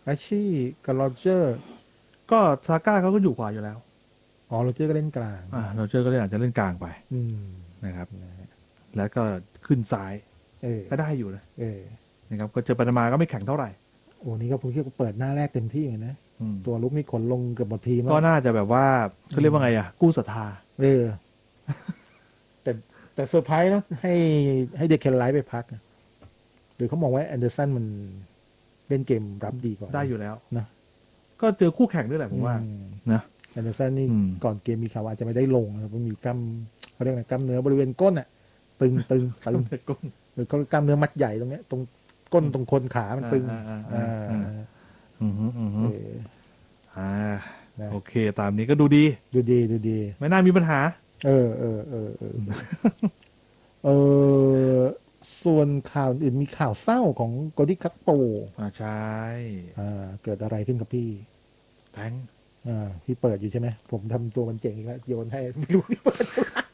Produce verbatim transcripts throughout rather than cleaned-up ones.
แอชชี่กับโรเจอร์ก็ซาก้าเขาก็อยู่ขวาอยู่แล้วอ๋อโรเจอร์ก็เล่นกลางอ่าโรเจอร์ก็เลยอาจจะเล่นกลางไปอืมนะครับนะฮะแล้วก็ขึ้นซ้ายเออก็ได้อยู่นะเออนะครับก็เจอปานามาก็ไม่แข็งเท่าไหร่โอ้นี่ก็ผมคิดว่าเปิดหน้าแรกเต็มที่เลยนะอืมตัวลุกนี่ขนลงเกือบหมดทีมแล้ก็วน่าจะแบบว่าเขาเรียกว่าไงอ่ะกู้ศรัทธาเออแต่แต่เซอร์ไพรส์เนาะให้ให้เดคแคนไลท์ไปพักนะหรือเขามองว่าแอนเดอร์สันมันเล่นเกมรับดีกว่าได้อยู่แล้วนะก็เจอคู่แข่งด้วยแหละผมว่าอืมนะแอนเดอร์สันนี่อืมก่อนเกมมีข่าวว่าอาจจะไม่ได้ลงนะครับเพราะมีกล้ามเขาเรียกอะไรกล้ามเนื้อบริเวณก้นอ่ะตึงตึงตึงกุ้งหรือเขากล้ามเนื้อมัดใหญ่ตรงเนี้ยตรงก้นตรงโคนขามันตึงอ่าอ่าอ่อ่าอ่าาอืมฮึอืมเอฮึออ่านะโอเคตามนี้ก็ดูดีดูดีดูดีไม่น่ามีปัญหาเออเออเออเออเออส่วนข่าวอื่นมีข่าวเศร้าของโกดิคัตโปอ่าใช่อ่าเกิดอะไรขึ้นกับพี่แทงอ่าพี่เปิดอยู่ใช่ไหมผมทำตัวมันเจ๋งอีกแล้วโยนให้ไม่รู้พี่เปิด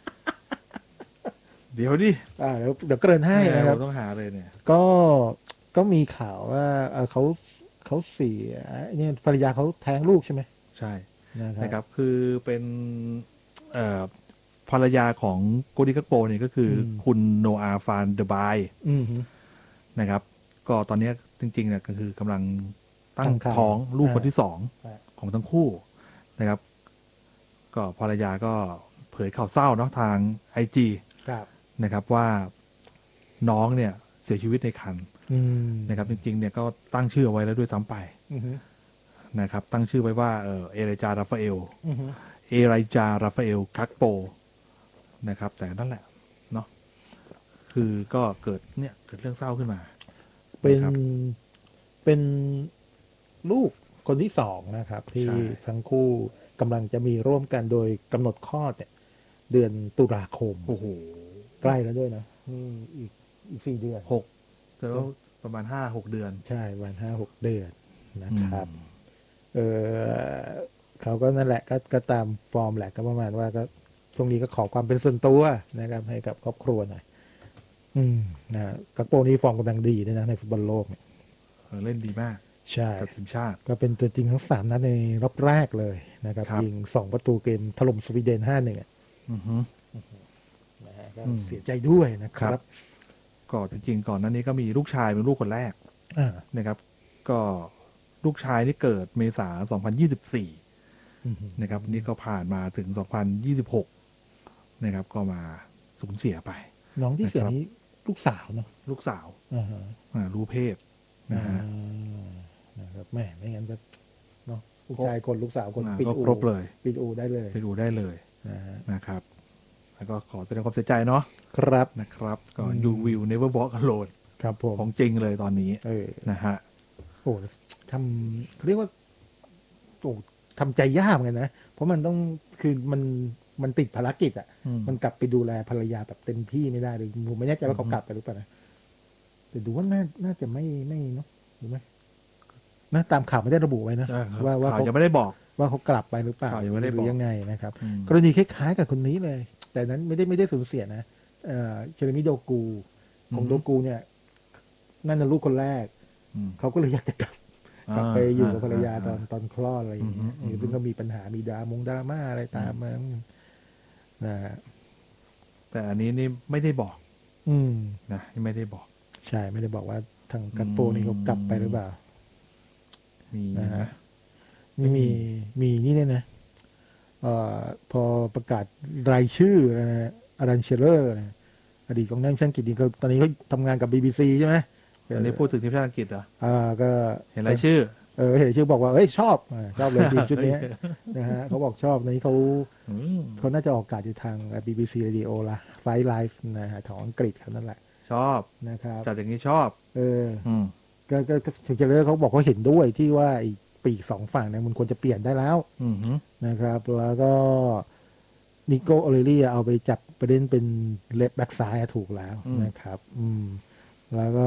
เดี๋ยวดิอ่าเดี๋ยวเดี๋ยวเกริ่นให้แหมนะครับผมต้องหาเลยเนี่ยก็ก็มีข่าวว่าเอ่อเขาเขาเสียเนี่ยภรรยาเขาแท้งลูกใช่ไหมใช่นะครันะครับคือเป็นเอ่อภรรยาของโกดิคักโปเนี่ยก็คืออืมคุณโนอาฟานเดบายอืมฮึนะครับก็ตอนนี้จริงๆเนี่ยก็คือกำลังตั้งตั้งครรภ์ท้องลูกคนอ่าที่สองอ่าของทั้งคู่นะครับก็ภรรยาก็เผยข่าวเศร้าเนาะทางไอจีครับนะครับว่าน้องเนี่ยเสียชีวิตในครรภ์อืมนะครับจริงๆเนี่ยก็ตั้งชื่อเอาไว้แล้วด้วยซ้ำไปอืมฮึนะครับตั้งชื่อไว้ว่าเออเอเรจาราฟาเอลอืมฮึเอไรจาราฟาเอลคักโปนะครับแต่นั่นแหละเนาะคือก็เกิดเนี่ยเกิดเรื่องเศร้าขึ้นมาเป็นนะครับเป็นลูกคนที่สองนะครับ ที่ใช่ทั้งคู่กำลังจะมีร่วมกันโดยกำหนดคลอดเนี่ยเดือนตุลาคมโอ้โหใกล้แล้วด้วยนะนี่อีกอีกสี่เดือนหกแต่ว่าประมาณห้าหกเดือนใช่วันห้าหกเดือนนะอืครับมเออเขาก็นั่นแหละก็ก็ตามฟอร์มแหละก็ประมาณว่าก็ช่วงนี้ก็ขอความเป็นส่วนตัวนะครับให้กับครอบครัวหน่อยอืมนะกักโปนี่ฟอร์มกำลังดีด้วยนะในฟุตบอลโลกเนี่ยเออเล่นดีมากใช่กับทีมชาติก็เป็นตัวจริงทั้งสามนัดในรอบแรกเลยนะครับครับยิงสองประตูเกมถล่มสวีเดนห้าหนึ่งอือฮึนะฮะก็อืมเสียใจด้วยนะคครัรับบ ก็จริงๆก่อนหน้านี้ก็มีลูกชายเป็นลูกคนแรกอ่านะครับก็ลูกชายที่เกิดเมษาสองพันยี่สิบสี่อืมนะครับนี่ก็ผ่านมาถึงสองพันยี่สิบหกนะครับก็มาสูญเสียไปน้องที่เสียนะครับนี้ลูกสาวเนาะลูกสาวอ่าฮะอ่ารู้เพศนะฮะอ่านะครับแม่ไม่งั้นก็เนาะลูกชายคนลูกสาวคนอ่าปิดก็อูครบเลยปิดอูได้เลยไปดูได้เลยนะฮะนะครับแล้วก็ขอแสดงความเสียใจเนาะครับนะครับก็อืม you will never walk alone ครับผมของจริงเลยตอนนี้เออนะฮะโอ้ทำเขาเรียกว่าโอ้ทำใจยากเหมือนกันนะ เพราะมันต้องคือมันมันติดภารกิจอ่ะอืมมันกลับไปดูแลภรรยาแบบเต็มที่ไม่ได้เลยผมไม่แน่ใจว่าเขากลับไปหรือเปล่านะแต่ดูว่าน่าน่าจะไม่ไม่เนาะหรือไม่นะตามข่าวไม่ได้ระบุไว้นะใช่ครับว่าว่าข่าวเขายังไม่ได้บอกว่าเขากลับไปหรือเปล่าข่าวยังไม่ได้หรืบอกอยังไงนะครับอืมกรณีคล้ายๆกับคนนี้เลย แต่นั้นไม่ได้ไม่ได้สูญเสียนะเอ่อเชลมิโดกูของโดกูเนี่ยนั่นน่ะลูกคนแรกอืมเขาก็เลยอยากจะกลับ กลับไปอยู่กับภรรยาตอนอ่ตอนคลอดอะไรอย่างเงี้ยอืมอืมซึ่งก็มีปัญหามีดรามงดราม่าอะไรตามมานะฮะแต่อันนี้นี่ไม่ได้บอกอืมนะไม่ได้บอกใช่ไม่ได้บอกว่าทางกัตโปนี่เขากลับไปหรือเปล่ามีนะฮะนะนี่มีมีนี่เนี่ยนะเอ่อพอประกาศรายชื่อนะฮะอารันเชลเลอร์นะอดีตกองหน้าทีมชาติอังกฤษนี่ก็ตอนนี้เขาทำงานกับ บี บี ซี ใช่ไหมอันนี้พูดถึงทีมชาติอังกฤษเหรออ่าก็เห็นรายชื่อเออเห็นชื่อบอกว่าเอ้ยชอบอ่าชอบเลยทีมชุดนี้นะฮะเขาบอกชอบในเขาอืมเขาน่าจะออกอากาศอยู่ทาง บี บี ซี Radio ละไฟไลฟ์นะฮะของอังกฤษเขานั่นแหละชอบนะครับจัดอย่างนี้ชอบเอออืมก็ก็ก็เชลเลอร์เขาบอกเขาเห็นด้วยที่ว่าไอ้ปีกสองฝั่งเนี่ยมันควรจะเปลี่ยนได้แล้วอืมฮึนะครับ แล้วก็นิโกโอเลรี่เอาไปจับประเด็นเป็นเลฟแบ็กซ้ายอะถูกแล้วนะครับ อืม แล้วก็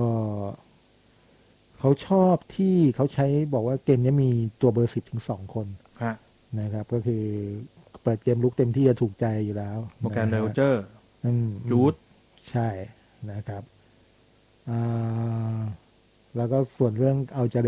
เขาชอบที่เขาใช้บอกว่าเกมนี้มีตัวเบอร์สิบถึงสองคนฮะนะครับ ก็คือเปิดเกมลุกเต็มที่จะถูกใจอยู่แล้วโปรแกรมนะเรฮะลเจอร์อืมจูดใช่นะครับอ่าแล้วก็ส่วนเรื่องเอาจา